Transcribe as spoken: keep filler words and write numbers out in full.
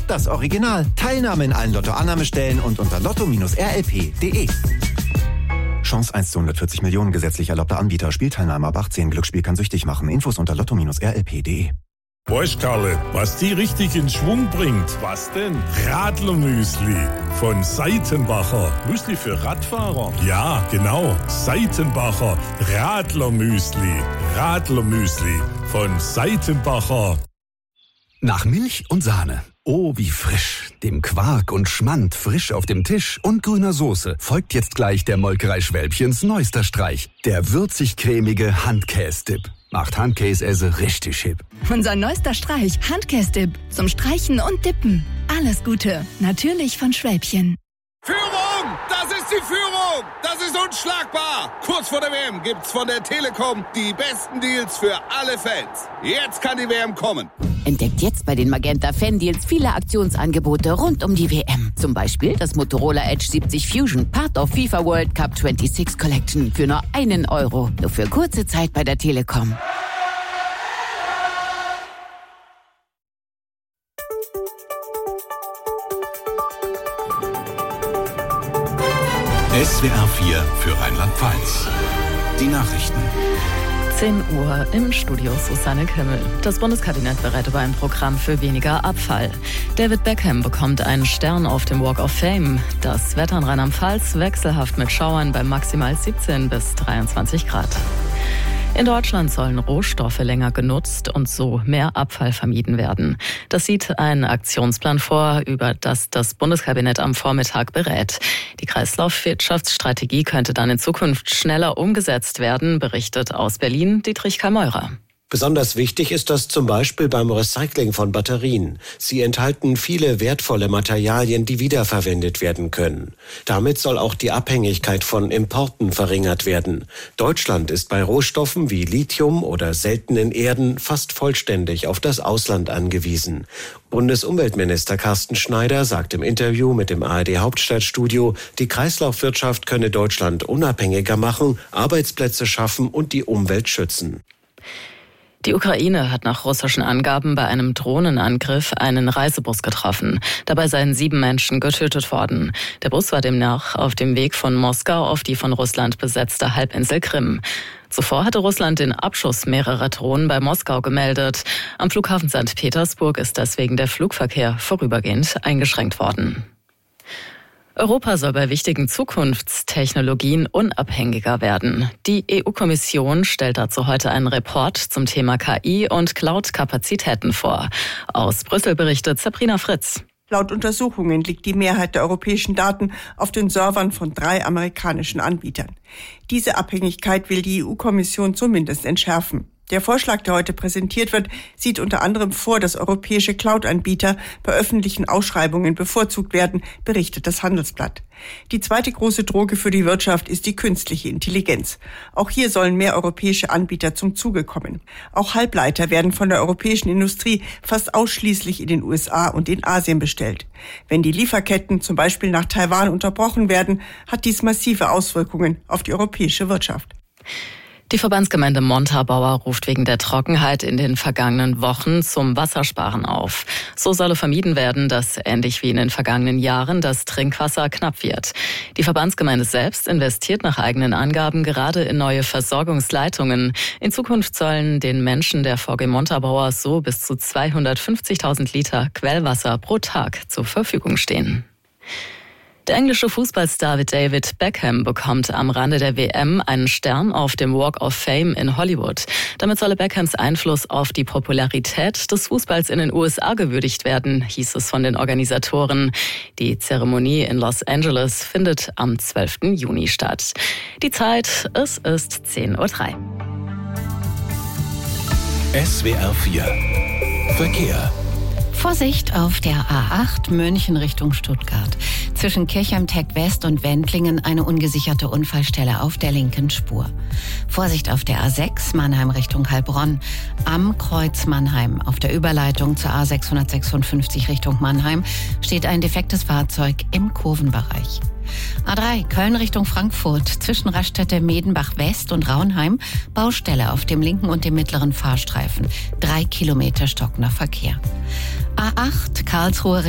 das Original. Teilnahme in allen Lottoannahmestellen und unter lotto Bindestrich r l p punkt d e. Chance eins zu hundertvierzig Millionen, gesetzlich erlaubter Anbieter. Spielteilnahme ab achtzehn. Glücksspiel kann süchtig machen. Infos unter lotto Bindestrich r l p punkt d e. Weißt Karle, was die richtig in Schwung bringt? Was denn? Radlermüsli von Seitenbacher. Müsli für Radfahrer? Ja, genau. Seitenbacher Radlermüsli. Radlermüsli von Seitenbacher. Nach Milch und Sahne. Oh, wie frisch. Dem Quark und Schmand frisch auf dem Tisch und grüner Soße folgt jetzt gleich der Molkerei Schwälbchens neuester Streich. Der würzig-cremige Handkäse-Dip. Macht Handkäse richtig hip. Unser neuester Streich, Handkäse-Dip. Zum Streichen und Dippen. Alles Gute. Natürlich von Schwälbchen. Führung! Das ist die Führung! Das ist unschlagbar! Kurz vor der W M gibt's von der Telekom die besten Deals für alle Fans. Jetzt kann die W M kommen. Entdeckt jetzt bei den Magenta Fan Deals viele Aktionsangebote rund um die W M. Zum Beispiel das Motorola Edge siebzig Fusion, Part of FIFA World Cup sechsundzwanzig Collection für nur einen Euro. Nur für kurze Zeit bei der Telekom. S W R vier für Rheinland-Pfalz. Die Nachrichten. zehn Uhr im Studio Susanne Kimmel. Das Bundeskabinett berät über ein Programm für weniger Abfall. David Beckham bekommt einen Stern auf dem Walk of Fame. Das Wetter in Rheinland-Pfalz wechselhaft mit Schauern bei maximal siebzehn bis dreiundzwanzig Grad. In Deutschland sollen Rohstoffe länger genutzt und so mehr Abfall vermieden werden. Das sieht ein Aktionsplan vor, über das das Bundeskabinett am Vormittag berät. Die Kreislaufwirtschaftsstrategie könnte dann in Zukunft schneller umgesetzt werden, berichtet aus Berlin Dietrich Kameurer. Besonders wichtig ist das zum Beispiel beim Recycling von Batterien. Sie enthalten viele wertvolle Materialien, die wiederverwendet werden können. Damit soll auch die Abhängigkeit von Importen verringert werden. Deutschland ist bei Rohstoffen wie Lithium oder seltenen Erden fast vollständig auf das Ausland angewiesen. Bundesumweltminister Carsten Schneider sagt im Interview mit dem A R D Hauptstadtstudio, die Kreislaufwirtschaft könne Deutschland unabhängiger machen, Arbeitsplätze schaffen und die Umwelt schützen. Die Ukraine hat nach russischen Angaben bei einem Drohnenangriff einen Reisebus getroffen. Dabei seien sieben Menschen getötet worden. Der Bus war demnach auf dem Weg von Moskau auf die von Russland besetzte Halbinsel Krim. Zuvor hatte Russland den Abschuss mehrerer Drohnen bei Moskau gemeldet. Am Flughafen Sankt Petersburg ist deswegen der Flugverkehr vorübergehend eingeschränkt worden. Europa soll bei wichtigen Zukunftstechnologien unabhängiger werden. Die E U-Kommission stellt dazu heute einen Report zum Thema K I und Cloud-Kapazitäten vor. Aus Brüssel berichtet Sabrina Fritz. Laut Untersuchungen liegt die Mehrheit der europäischen Daten auf den Servern von drei amerikanischen Anbietern. Diese Abhängigkeit will die E U-Kommission zumindest entschärfen. Der Vorschlag, der heute präsentiert wird, sieht unter anderem vor, dass europäische Cloud-Anbieter bei öffentlichen Ausschreibungen bevorzugt werden, berichtet das Handelsblatt. Die zweite große Droge für die Wirtschaft ist die künstliche Intelligenz. Auch hier sollen mehr europäische Anbieter zum Zuge kommen. Auch Halbleiter werden von der europäischen Industrie fast ausschließlich in den U S A und in Asien bestellt. Wenn die Lieferketten zum Beispiel nach Taiwan unterbrochen werden, hat dies massive Auswirkungen auf die europäische Wirtschaft. Die Verbandsgemeinde Montabaur ruft wegen der Trockenheit in den vergangenen Wochen zum Wassersparen auf. So solle vermieden werden, dass ähnlich wie in den vergangenen Jahren das Trinkwasser knapp wird. Die Verbandsgemeinde selbst investiert nach eigenen Angaben gerade in neue Versorgungsleitungen. In Zukunft sollen den Menschen der V G Montabaur so bis zu zweihundertfünfzigtausend Liter Quellwasser pro Tag zur Verfügung stehen. Der englische Fußballstar David Beckham bekommt am Rande der W M einen Stern auf dem Walk of Fame in Hollywood. Damit solle Beckhams Einfluss auf die Popularität des Fußballs in den U S A gewürdigt werden, hieß es von den Organisatoren. Die Zeremonie in Los Angeles findet am zwölften Juni statt. Die Zeit, es ist zehn Uhr drei. S W R vier Verkehr. Vorsicht auf der A acht München Richtung Stuttgart. Zwischen Kirchheim-Tech West und Wendlingen eine ungesicherte Unfallstelle auf der linken Spur. Vorsicht auf der A sechs Mannheim Richtung Heilbronn. Am Kreuz Mannheim auf der Überleitung zur A sechshundertsechsundfünfzig Richtung Mannheim steht ein defektes Fahrzeug im Kurvenbereich. A drei Köln Richtung Frankfurt zwischen Raststätte Medenbach West und Raunheim Baustelle auf dem linken und dem mittleren Fahrstreifen. Drei Kilometer stockender Verkehr. A acht Karlsruhe